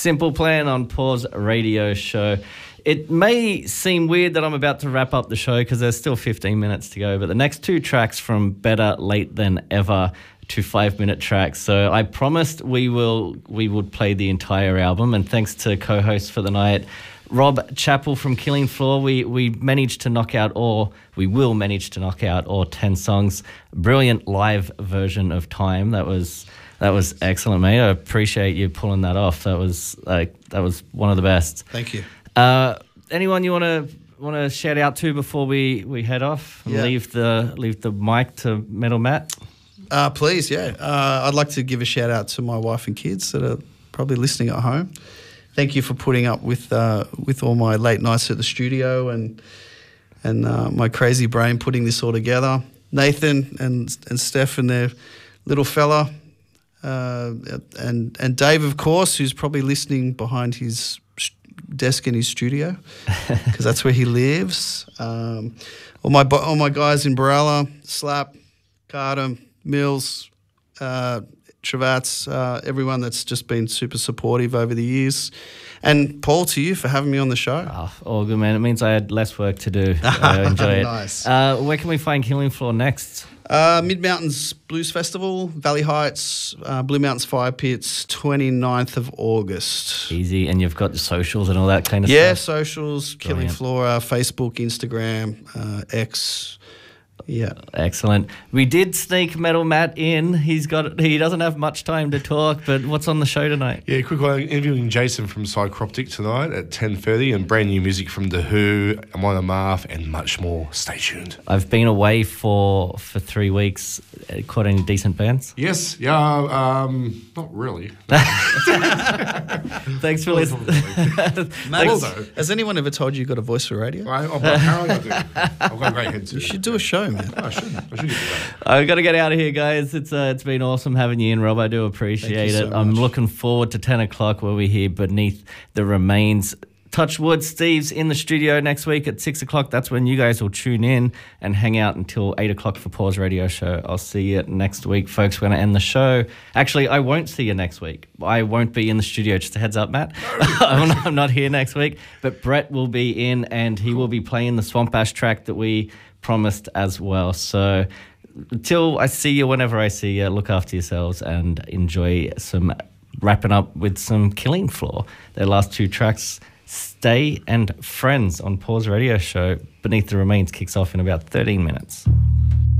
Simple Plan on Pause Radio Show. It may seem weird that I'm about to wrap up the show because there's still 15 minutes to go, but the next two tracks from Better Late Than Ever to 5-minute tracks. So I promised we would play the entire album, and thanks to co-host for the night, Rob Chappell from Killing Floor, we managed to knock out, or we will manage to knock out all 10 songs. Brilliant live version of Time. That was excellent, mate. I appreciate you pulling that off. That was one of the best. Thank you. Anyone you want to shout out to before we head off and leave the mic to Metal Matt? Please, yeah. I'd like to give a shout out to my wife and kids that are probably listening at home. Thank you for putting up with all my late nights at the studio and my crazy brain putting this all together. Nathan and Steph and their little fella, and Dave, of course, who's probably listening behind his desk in his studio because that's where he lives. All my guys in Barella, Slap, Carter, Mills, Travats, everyone that's just been super supportive over the years. And Paul, to you for having me on the show. Oh, all good, man. It means I had less work to do. I enjoy it. Nice. Where can we find Killing Floor next? Mid Mountains Blues Festival, Valley Heights, Blue Mountains Fire Pits, 29th of August. Easy. And you've got the socials and all that kind of stuff? Yeah, socials, Killing Floor, Facebook, Instagram, X. Yeah, excellent. We did sneak Metal Matt in. He doesn't have much time to talk, but what's on the show tonight? Yeah, quick one. Interviewing Jason from Psychroptic tonight at 10:30, and brand new music from The Who, Amon Amarth, and much more. Stay tuned. I've been away for 3 weeks. Caught any decent bands? Yes, yeah, not really. Thanks for listening. Has anyone ever told you got a voice for radio? Apparently I do. I've got a great head too. You should do a show, man. I should get to that. I've got to get out of here, guys. It's been awesome having you in, Rob. I do appreciate it. I'm looking forward to 10 o'clock where we hear Beneath the Remains. Touch wood, Steve's in the studio next week at 6 o'clock. That's when you guys will tune in and hang out until 8 o'clock for Pause Radio Show. I'll see you next week, folks. We're going to end the show. Actually, I won't see you next week. I won't be in the studio. Just a heads up, Matt. I'm not here next week. But Brett will be in, and he will be playing the Swamp Ash track that we promised as well. So until I see you, whenever I see you, look after yourselves and enjoy wrapping up with some Killing Floor. Their last two tracks, Stay and Friends on Pause Radio Show. Beneath the Remains kicks off in about 13 minutes.